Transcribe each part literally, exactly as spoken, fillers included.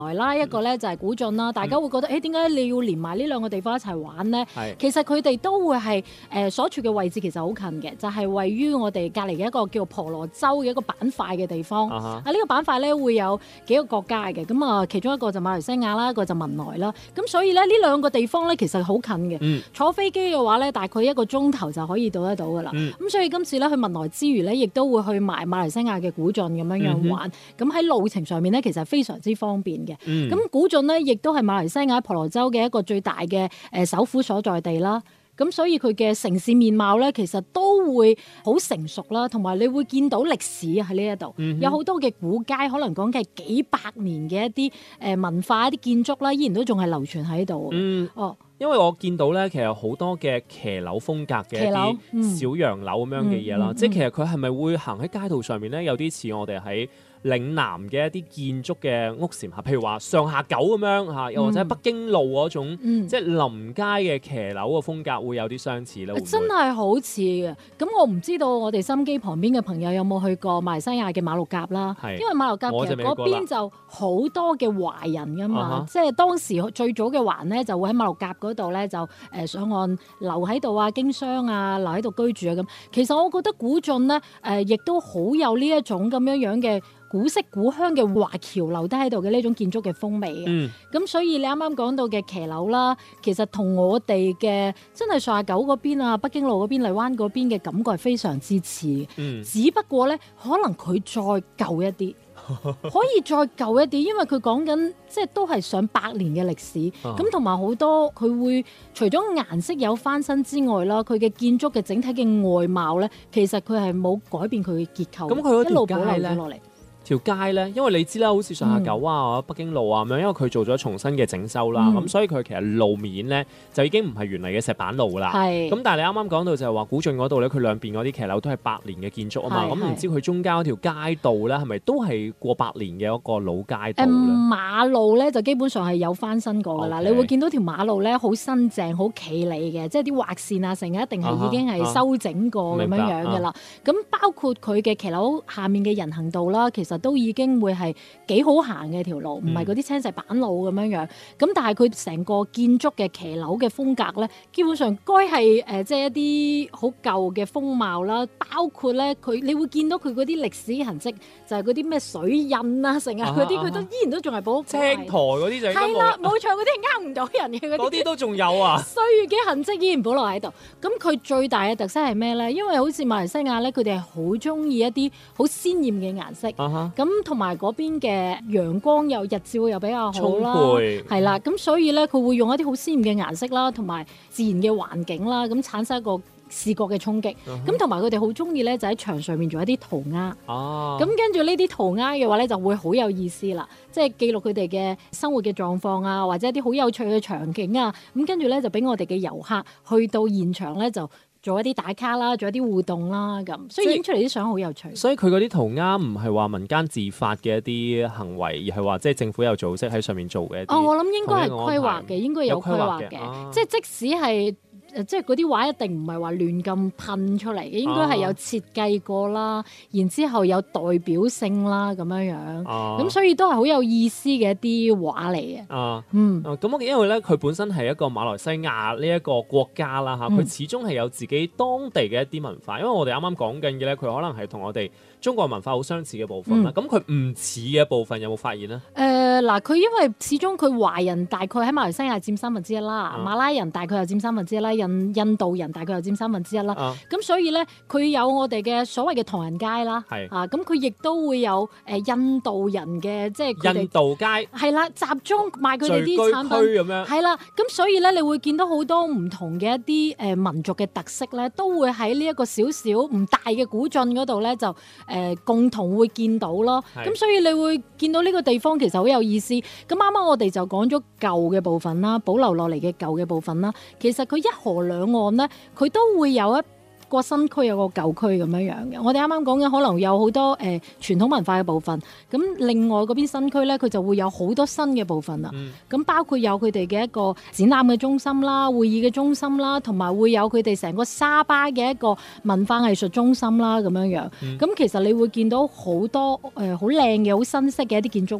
啦，一個咧就係古晉啦，大家會覺得誒點解你要連埋呢兩個地方一齊玩呢？其實佢哋都會係誒、呃、所處嘅位置其實好近嘅，就係、是、位於我哋隔離嘅一個叫婆羅洲嘅一個板塊嘅地方。啊呢、uh huh. 個板塊咧會有幾個國家嘅，咁啊其中一個就馬來西亞啦，一個就文萊啦。咁所以咧呢兩個地方咧其實好近嘅，嗯、坐飛機嘅話咧大概一個鐘頭就可以到得到噶啦。咁、嗯、所以今次咧去文萊之餘咧，亦都會去埋馬來西亞嘅古晉咁樣樣玩。咁喺、嗯、路程上面咧其實非常之方便嘅。咁、嗯、古晉咧，亦都係馬來西亞婆羅洲嘅一個最大嘅誒首府所在地啦。咁所以佢嘅城市面貌咧，其實都會好成熟啦，同埋你會見到歷史喺呢一度，嗯、哼有好多嘅古街，可能講嘅係幾百年嘅一啲誒文化、一啲建築啦，依然都仲係流傳喺度。嗯，哦。 因為我見到咧，其實好多嘅騎樓風格嘅一啲小洋樓咁樣嘅嘢啦，嗯嗯嗯、即係其實佢係咪會行喺街道上面咧？有啲似我哋喺嶺南嘅一啲建築嘅屋檐下，譬如話上下九咁樣嚇，又或者北京路嗰種，嗯、即係臨街嘅騎樓嘅風格會有啲相似咧。會會真係好似嘅。咁我唔知道我哋心機旁邊嘅朋友有冇去過馬來西亞嘅馬六甲啦？係因為馬六甲其實嗰邊就好多嘅華人噶嘛，即係當時最早嘅華咧就會喺馬六甲嗰度咧就誒上岸留喺度啊，經商啊，留喺度居住啊咁。其實我覺得古晉咧誒亦都好有呢一種咁樣樣嘅古色古香嘅華僑留低喺度嘅呢種建築嘅風味嘅。咁、嗯、所以你啱啱講到嘅騎樓啦，其實同我哋嘅真係上下九嗰邊啊，北京路嗰邊、荔灣嗰邊嘅感覺係非常之似嘅。嗯、只不過咧，可能佢再舊一啲。可以再舊一啲，因為佢講緊即係都係上百年嘅歷史，咁同埋好多佢會除咗顏色有翻新之外啦，佢嘅建築嘅整體嘅外貌咧，其實佢係冇改變佢嘅結構， 咁佢一路保留咗落嚟。 條街咧，因為你知啦，好似上下九啊、嗯、北京路啊咁樣，因為佢做咗重新嘅整修啦，咁、嗯、所以佢其實路面咧就已經唔係原嚟嘅石板路啦。係是。咁但係你啱啱講到就係話古晉嗰度咧，佢兩邊嗰啲騎樓都係百年嘅建築啊嘛，咁唔是知佢中間嗰條街道咧係咪都係過百年嘅一個老街道咧？誒、嗯、馬路咧就基本上係有翻新過㗎啦，Okay. 你會見到條馬路咧好新淨、好企理嘅，即係啲劃線啊，成日一定係已經係修整過咁樣樣㗎啦。咁、啊、包括佢嘅騎樓下面嘅人行道啦，其實都已經會係幾好行嘅條路，唔係嗰啲青石板路咁樣樣。咁、嗯、但係佢成個建築嘅騎樓嘅風格咧，基本上該係誒即係一啲好舊嘅風貌啦。包括咧佢，你會見到佢嗰啲歷史痕跡，就係嗰啲咩水印啊，成日嗰啲佢都依然都仲係保。青台嗰啲就係啦，冇錯，嗰啲係呃唔到人嘅嗰啲。 嗰啲都仲有啊！ 歲月嘅痕跡依然保留喺度。咁佢最大嘅特色係咩咧？因為好似馬來西亞咧，佢哋係好中意一啲好鮮豔嘅顏色。咁同埋嗰邊嘅陽光又日照又比較好啦，係啦，咁所以咧佢會用一啲好鮮豔嘅顏色啦，同埋自然嘅環境啦，咁產生一個視覺嘅衝擊。咁同埋佢哋好中意咧，就喺牆上面做一啲塗鴉。哦，咁跟住呢啲塗鴉嘅話咧，就會好有意思啦，即係記錄佢哋嘅生活嘅狀況啊，或者一啲好有趣嘅場景啊。咁跟住咧就俾我哋嘅遊客去到現場咧就做一啲打卡啦，做一啲互動啦，咁所以影出嚟啲相好有趣。 所以佢嗰啲塗鴉唔係話民間自發嘅一啲行為，而係話即係政府有組織喺上面做嘅。 哦，我諗應該係規劃嘅，應該有規劃嘅，啊、即係即使係。即係嗰啲畫一定唔係話亂咁噴出嚟嘅，應該係有設計過啦，啊、然之後有代表性啦咁樣樣，咁、啊、所以都係好有意思嘅一啲畫嚟嘅。啊，嗯， 咁我、啊、因為咧佢本身係一個馬來西亞呢一個國家啦嚇，佢、嗯、始終係有自己當地嘅一啲文化，因為我哋啱啱講緊嘅咧，佢可能係同我哋中國文化好相似嘅部分啦。咁佢唔似嘅部分有冇發現呢？ 誒嗱、呃，佢因為始終佢華人大概喺馬來西亞佔三分之一啦，啊、馬拉人大概又佔三分之一啦。印印度人大概又佔三分之一啦，咁、啊、所以咧佢有我哋嘅所謂嘅唐人街啦，是啊咁佢亦都會有誒、呃、印度人嘅即係印度街係啦，集中賣佢哋啲產品咁樣，係啦，咁所以咧你會見到好多唔同嘅一啲誒、呃、民族嘅特色咧，都會喺呢一個少少唔大嘅古晉嗰度咧就誒、呃、共同會見到咯，咁是所以你會見到呢個地方其實好有意思。咁啱啱我哋就講咗舊嘅部分啦，保留落嚟嘅舊嘅部分啦，其實佢一河兩岸咧，佢都會有一個新區有個舊區咁樣樣嘅。我哋啱啱講嘅可能有好多誒、呃、傳統文化嘅部分，咁另外嗰邊新區咧，佢就會有好多新嘅部分啦。咁、嗯、包括有佢哋嘅一個展覽嘅中心啦、會議嘅中心啦，同埋會有佢哋成個沙巴嘅一個文化藝術中心啦咁樣樣。咁、嗯、其實你會見到好多誒好靚嘅、好新式嘅一啲建築物。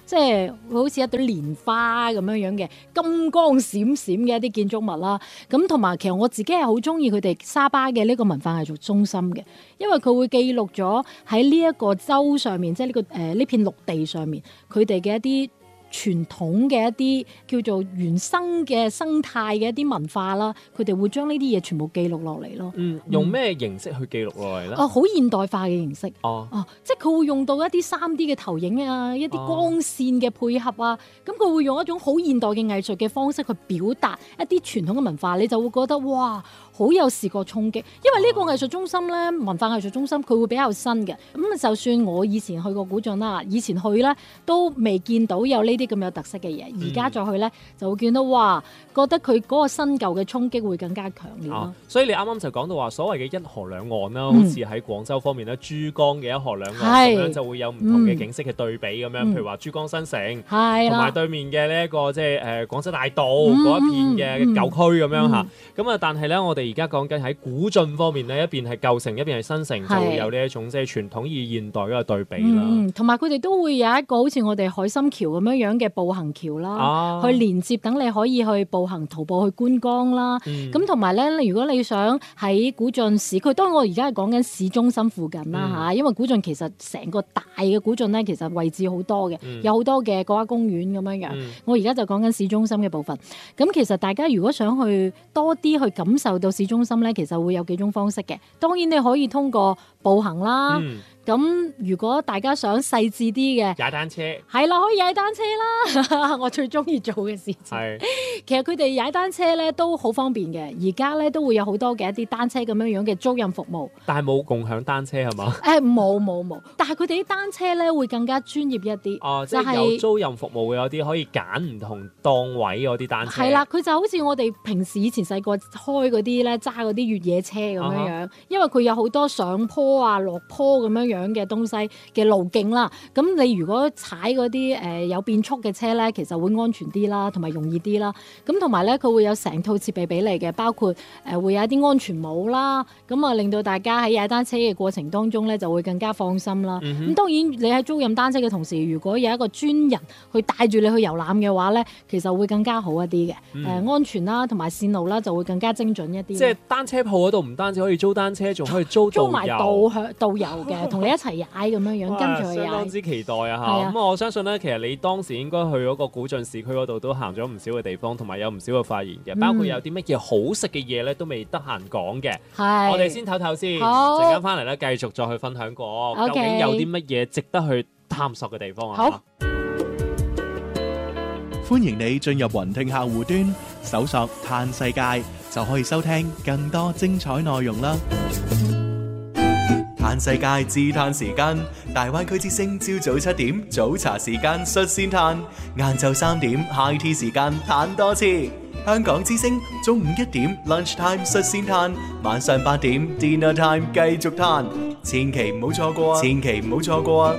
即係好似一朵蓮花咁樣樣嘅金光閃閃嘅一啲建築物啦。咁同埋其實我自己係好中意佢哋沙巴嘅呢個文化藝術中心嘅，因為佢會記錄咗喺呢一個州上面，即係呢個誒呢片陸地上面佢哋嘅一啲傳統嘅一啲叫做原生嘅生態嘅一啲文化啦，佢哋會將呢啲嘢全部記錄落嚟咯。 嗯，用咩形式去記錄落嚟咧？ 哦，好現代化嘅形式。 哦， 哦，即係佢會用到一啲三 D 嘅投影啊，一啲光線嘅配合啊，咁佢、哦、會用一種好現代嘅藝術嘅方式去表達一啲傳統嘅文化，你就會覺得哇，好有視覺衝擊。因為呢個藝術中心咧，文化藝術中心佢會比較新嘅。咁就算我以前去過古晉啦，以前去咧都未見到有呢啲咁有特色嘅嘢，而家再去咧就會見到哇，覺得佢嗰個新舊嘅衝擊會更加強烈咯、啊。 所以你啱啱就講到話所謂嘅一河兩岸啦，嗯、好似喺廣州方面咧，珠江嘅一河兩岸咁樣就會有唔同嘅景色嘅對比咁樣，嗯、譬如話珠江新城，同埋對面嘅呢一個即係誒廣州大道嗰、嗯、一片嘅舊區咁樣嚇。咁啊、嗯，但係咧我哋而家講緊喺古晉方面咧，一邊係舊城，一邊係新城，就會有呢一種即係傳統與現代嗰個對比啦。同埋佢哋都會有一個好似我哋海心橋咁樣樣嘅步行橋啦，啊、去連接，等你可以去步行徒步去觀光啦。咁同埋咧，如果你想喺古晉市區，當然我而家係講緊市中心附近啦嚇，嗯、因為古晉其實成個大嘅古晉咧，其實位置好多嘅，嗯、有好多嘅國家公園咁樣樣。嗯、我而家就講緊市中心嘅部分。咁其實大家如果想去多啲去感受到市中心咧，其實會有幾種方式嘅。當然你可以通過步行啦。嗯咁如果大家想細緻啲嘅，踩單車係啦，可以踩單車啦。我最中意做嘅事情。係，其實佢哋踩單車咧都好方便嘅。而家咧都會有好多嘅一啲單車咁樣樣嘅租賃服務。但係冇共享單車係嘛？誒冇冇冇。但係佢哋啲單車咧會更加專業一啲。哦，即係有租賃服務嘅，有啲可以揀唔同檔位嗰啲單車。係啦，佢就好似我哋平時以前細個開嗰啲咧揸嗰啲越野車咁樣樣，啊、因為佢有好多上坡啊、落坡咁樣樣嘅東西嘅路徑啦，咁你如果踩嗰啲誒有變速嘅車咧，其實會安全啲啦，同埋容易啲啦。咁同埋咧，佢會有成套設備俾你嘅，包括誒、呃、會有一啲安全帽啦，咁啊令到大家喺踩單車嘅過程當中咧就會更加放心啦。咁、嗯、哼當然你喺租賃單車嘅同時，如果有一個專人去帶住你去遊覽嘅話咧，其實會更加好一啲嘅，誒、嗯呃、安全啦，同埋線路啦就會更加精準一啲。即係單車鋪嗰度唔單止可以租單車，仲可以租導遊，租埋導向導遊嘅，同你一齊踩咁樣樣，哇跟住去踩。相當之期待啊！嚇咁啊，我相信咧，其實你當時應該去嗰個古晉市區嗰度都行咗唔少嘅地方，同埋有唔少嘅發現嘅，嗯、包括有啲乜嘢好食嘅嘢咧，都未得閒講嘅。係是，我哋先唞唞先，陣間翻嚟咧繼續再去分享過，好究竟有啲乜嘢值得去探索嘅地方啊？好， 歡迎你進入雲聽客戶端，搜索嘆世界，就可以收聽更多精彩內容啦。嘆世界自嘆時間，大灣區之聲朝早七點早茶時間率先嘆，晏晝三點 high tea 時間嘆多次。香港之聲中午一點 lunch time 率先嘆，晚上八點 dinner time 繼續嘆，千祈唔好錯過啊！千祈唔好錯過啊！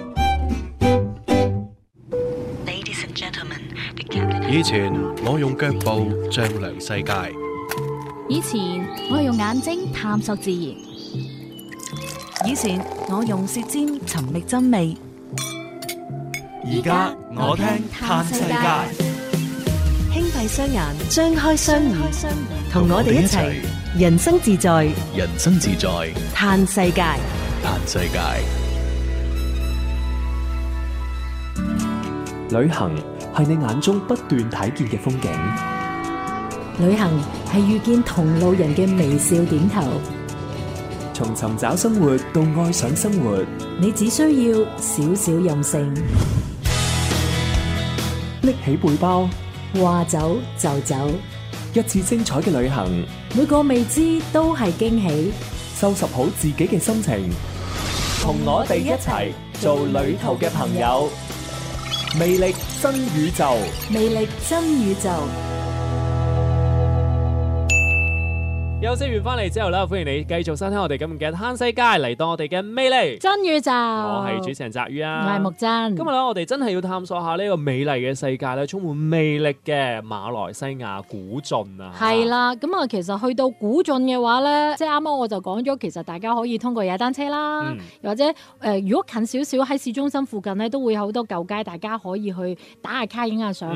以前我用腳步丈量世界， 以前我用眼睛探索自然，以前我用舌尖尋覓真味， 而家我聽嘆世界。 輕閉雙眼，張開雙耳，同我哋一齊人生自在， 人生自在嘆世界， 嘆世界。 旅行係你眼中不斷睇見嘅風景， 旅行係遇見同路人嘅微笑點頭。 從尋找生活到愛上生活， 你只需要少少任性， 拎起背包， 話走就走， 一次精彩嘅旅行， 每個未知都係驚喜。 收拾好自己嘅心情，同我哋一齊做旅途嘅朋友。魅力真宇宙， 魅力真宇宙。 休息完翻嚟之後咧，歡迎你繼續收聽我哋今日嘅攤世界，嚟到我哋嘅魅力真宇宙。 我係主持人澤宇啊， 我係木真。 今日咧，我哋真係要探索下呢個美麗嘅世界咧，充滿魅力嘅馬來西亞古晉啊。 係啦，咁啊，其實去到古晉嘅話咧，即係啱啱我就講咗，其實大家可以通過踩單車啦，嗯、或者誒、呃，如果近少少喺市中心附近咧，都會有好多舊街，大家可以去打下卡、影下相